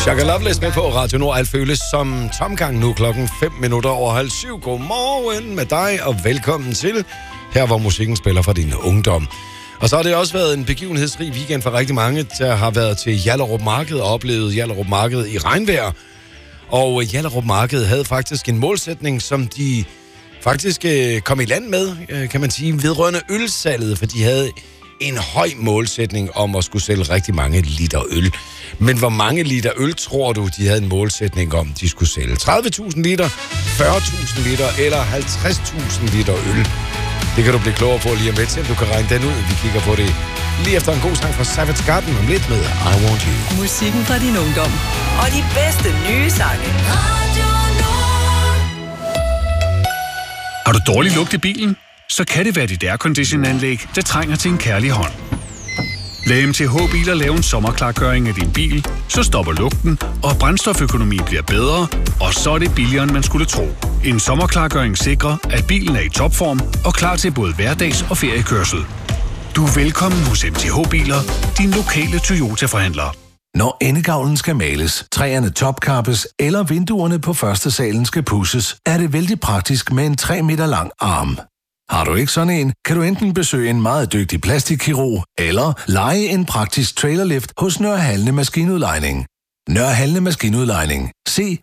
Shaka Loveless med på Radio Nord. Alt føles som tomgang nu, 6:05. Godmorgen med dig, og velkommen til her, hvor musikken spiller for din ungdom. Og så har det også været en begivenhedsrig weekend for rigtig mange, der har været til Hjallerup Marked og oplevet Hjallerup Marked i regnvejr. Og Hjallerup Marked havde faktisk en målsætning, som de faktisk kom i land med, kan man sige, vedrørende ølsalget, for de havde en høj målsætning om at skulle sælge rigtig mange liter øl. Men hvor mange liter øl tror du, de havde en målsætning om, de skulle sælge? 30.000 liter, 40.000 liter eller 50.000 liter øl? Det kan du blive klogere på lige om lidt, du kan regne den ud. Vi kigger på det lige efter en god sang fra Savage Garden om lidt med I Want You. Musikken fra din ungdom og de bedste nye sange. Har du dårlig lugt i bilen? Så kan det være dit aircondition-anlæg, der trænger til en kærlig hånd. Lad MTH Biler lave en sommerklargøring af din bil, så stopper lugten, og brændstoføkonomi bliver bedre, og så er det billigere, end man skulle tro. En sommerklargøring sikrer, at bilen er i topform og klar til både hverdags- og feriekørsel. Du er velkommen hos MTH Biler, din lokale Toyota-forhandler. Når endegavlen skal males, træerne topkappes eller vinduerne på første salen skal pudses, er det vældig praktisk med en 3 meter lang arm. Har du ikke sådan en, kan du enten besøge en meget dygtig plastikkirurg eller leje en praktisk trailerlift hos Nørre Halne Maskinudlejning. Nørre Halne Maskinudlejning. Se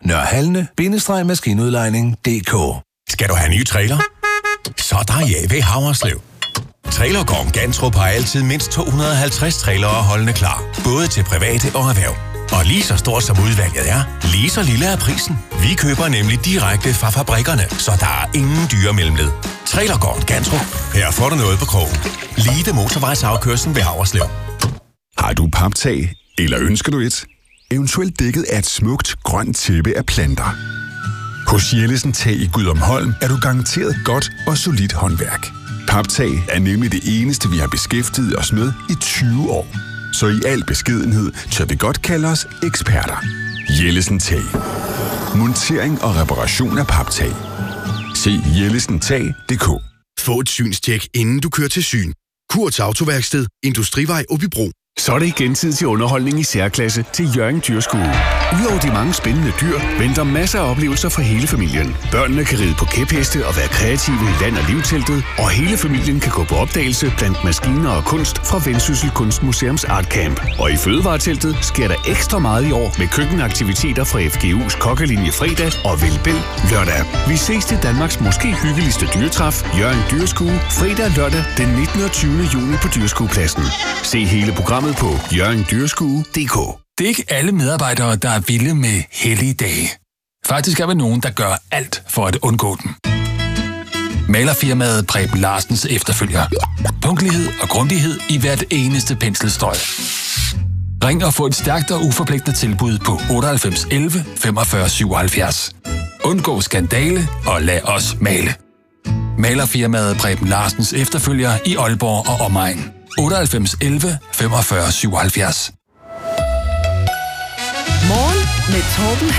nørrehalne-maskinudlejning.dk. Skal du have en ny trailer? Så er der JV Haverslev. Trailergården Gantrup har altid mindst 250 trailere holdende klar, både til private og erhverv. Og lige så stort som udvalget er, lige så lille er prisen. Vi køber nemlig direkte fra fabrikkerne, så der er ingen dyre mellemled. Trailergården Gantrup. Her får du noget på krogen. Lige ved motorvejsafkørslen ved Haverslev. Har du paptag, eller ønsker du et? Eventuelt dækket af et smukt, grønt tæppe af planter. Hos Jellesen Tag i Gudumholm er du garanteret godt og solidt håndværk. Paptag er nemlig det eneste, vi har beskæftiget os med i 20 år. Så i al beskedenhed tør vi godt kalde os eksperter. Jellesen Tag. Montering og reparation af paptag. Se jellesentag.dk. Få et synstjek, inden du kører til syn. Kurts Autoværksted, Industrivej, Åbybro. Så er det igen tid til underholdning i særklasse til Hjørring Dyrskue. Udover de mange spændende dyr, venter masser af oplevelser for hele familien. Børnene kan ride på kæpheste og være kreative i land- og livteltet, og hele familien kan gå på opdagelse blandt maskiner og kunst fra Vendsyssel Kunstmuseums Art Camp. Og i fødevareteltet sker der ekstra meget i år med køkkenaktiviteter fra FGU's kokkelinje fredag og Velbel lørdag. Vi ses til Danmarks måske hyggeligste dyretræf, Hjørring Dyrskue, fredag og lørdag den 19. og 20. juni på Dyrskuepladsen. Se hele programmet på hjørringdyrskue.dk. Det er ikke alle medarbejdere, der er vilde med hellige dage. Faktisk er vi nogen, der gør alt for at undgå dem. Malerfirmaet Preben Larsens efterfølger. Punktlighed og grundighed i hvert eneste penselstrøg. Ring og få et stærkt og uforpligtende tilbud på 98 11 45 77. Undgå skandale og lad os male. Malerfirmaet Preben Larsens efterfølger i Aalborg og omegn. 98 11 45 77. Morgen med Torben